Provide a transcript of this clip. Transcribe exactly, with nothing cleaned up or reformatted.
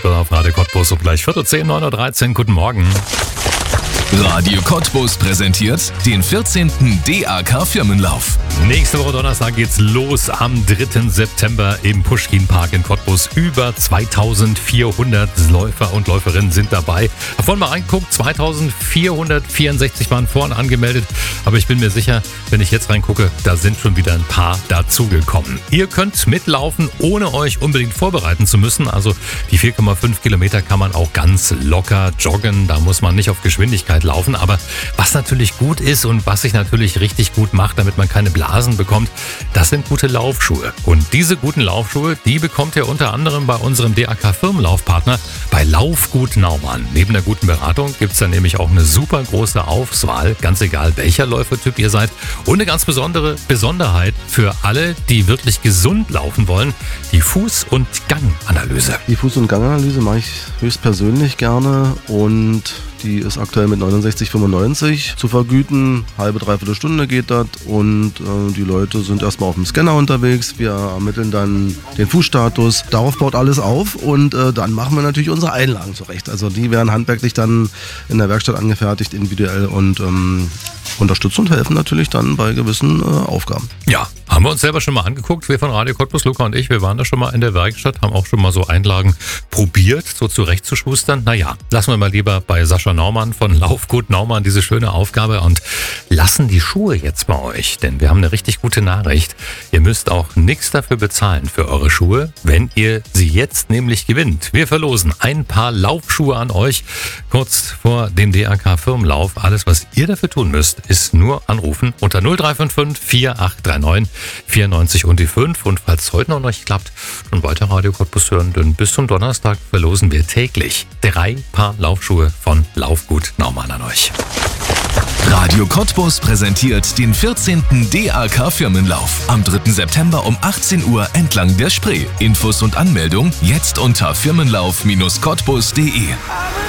Tippel auf Radio Cottbus um gleich Viertel zehn, neun Uhr dreizehn. Guten Morgen. Radio Cottbus präsentiert den vierzehnten D A K-Firmenlauf. Nächste Woche Donnerstag geht's los am dritten September im Puschkin-Park in Cottbus. Über zweitausendvierhundert Läufer und Läuferinnen sind dabei. Davon mal reinguckt, zweitausendvierhundertvierundsechzig waren vorhin angemeldet. Aber ich bin mir sicher, wenn ich jetzt reingucke, da sind schon wieder ein paar dazugekommen. Ihr könnt mitlaufen, ohne euch unbedingt vorbereiten zu müssen. Also die vier Komma fünf Kilometer kann man auch ganz locker joggen. Da muss man nicht auf Geschwindigkeit laufen. Aber was natürlich gut ist und was sich natürlich richtig gut macht, damit man keine Blasen bekommt, das sind gute Laufschuhe. Und diese guten Laufschuhe, die bekommt ihr unter anderem bei unserem D A K-Firmenlaufpartner bei Laufgut Naumann. Neben der guten Beratung gibt es dann nämlich auch eine super große Auswahl, ganz egal welcher Läufertyp ihr seid. Und eine ganz besondere Besonderheit für alle, die wirklich gesund laufen wollen, die Fuß- und Ganganalyse. Die Fuß- und Ganganalyse mache ich höchstpersönlich gerne und die ist aktuell mit neunundsechzig fünfundneunzig zu vergüten. Halbe, dreiviertel Stunde geht das und äh, die Leute sind erstmal auf dem Scanner unterwegs. Wir ermitteln dann den Fußstatus. Darauf baut alles auf und äh, dann machen wir natürlich unsere Einlagen zurecht. Also die werden handwerklich dann in der Werkstatt angefertigt, individuell und ähm, unterstützen und helfen natürlich dann bei gewissen äh, Aufgaben. Ja, haben wir uns selber schon mal angeguckt. Wir von Radio Cottbus, Luca und ich, wir waren da schon mal in der Werkstatt, haben auch schon mal so Einlagen probiert, so zurechtzuschustern. Naja, lassen wir mal lieber bei Sascha Naumann von Laufgut Naumann diese schöne Aufgabe und lassen die Schuhe jetzt bei euch. Denn wir haben eine richtig gute Nachricht. Ihr müsst auch nichts dafür bezahlen für eure Schuhe, wenn ihr sie jetzt nämlich gewinnt. Wir verlosen ein paar Laufschuhe an euch kurz vor dem D A K-Firmenlauf. Alles, was ihr dafür tun müsst, ist nur anrufen unter null drei fünf fünf vier acht drei neun vier neun und die fünf. Und falls es heute noch nicht klappt, schon weiter Radio Cottbus hören, denn bis zum Donnerstag verlosen wir täglich drei Paar Laufschuhe von Laufgut Naumann an euch. Radio Cottbus präsentiert den vierzehnten D A K-Firmenlauf am dritten September um achtzehn Uhr entlang der Spree. Infos und Anmeldung jetzt unter firmenlauf Bindestrich cottbus punkt de.